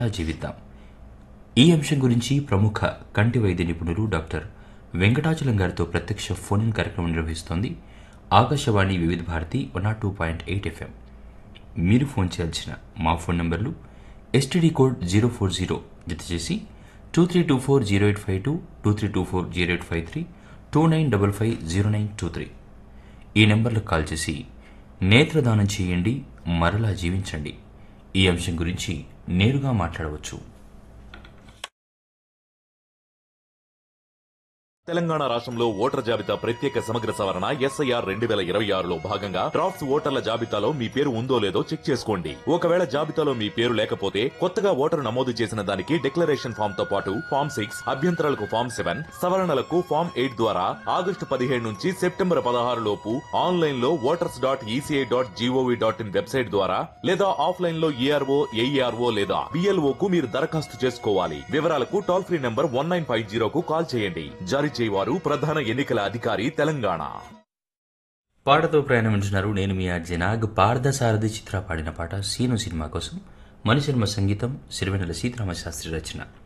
జీవిద్దాం. ఈ అంశం గురించి ప్రముఖ కంటి వైద్య నిపుణులు డాక్టర్ వెంకటాచలం గారితో ప్రత్యక్ష ఫోన్ ఇన్ కార్యక్రమం నిర్వహిస్తోంది ఆకాశవాణి వివిధ భారతి 102.8 FM. మీరు ఫోన్ చేయాల్సిన మా ఫోన్ నంబర్లు STD కోడ్ 040 జత చేసి 23240852, 23240853, 29550923 ఈ నెంబర్లకు కాల్ చేసి నేత్రదానం చేయండి, మరలా జీవించండి ఈ అంశం గురించి నేరుగా మాట్లాడవచ్చు. తెలంగాణ రాష్ట్రంలో ఓటర్ జాబితా ప్రత్యేక సమగ్ర సవరణ SIR 2026లో భాగంగా డ్రాఫ్ట్స్ ఓటర్ల జాబితాలో మీ పేరు ఉందో లేదో చెక్ చేసుకోండి. ఒకవేళ జాబితాలో మీ పేరు లేకపోతే కొత్తగా ఓటరు నమోదు చేసిన దానికి డిక్లరేషన్ ఫామ్ తో పాటు ఫామ్ 6, అభ్యంతరాలకు ఫామ్ 7, సవరణలకు ఫామ్ 8 ద్వారా ఆగస్టు 17 నుంచి సెప్టెంబర్ 16 లోపు ఆన్లైన్ లో voters.eci.gov.in వెబ్సైట్ ద్వారా లేదా ఆఫ్లైన్ లో ERO, AERO లేదా BLO కు మీరు దరఖాస్తు చేసుకోవాలి. వివరాలకు టోల్ ఫ్రీ నంబర్ 1950 కు కాల్ చేయండి. జారీ చేయవారు ప్రధాన ఎన్నికల అధికారి తెలంగాణ. పాటతో ప్రయాణించినారు. నేను మీ అర్జనాగ్. పార్థసారథి చిత్ర పాడిన పాట సీను సినిమా కోసం మణిశర్మ సంగీతం, సిరివెన్నెల సీతారామ శాస్త్రి రచన.